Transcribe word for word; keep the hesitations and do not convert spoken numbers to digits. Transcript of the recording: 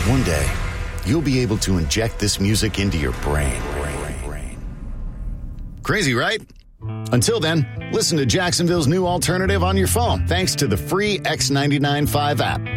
One day, you'll be able to inject this music into your brain. Crazy, right? Until then, listen to Jacksonville's new alternative on your phone thanks to the free X ninety-nine five app.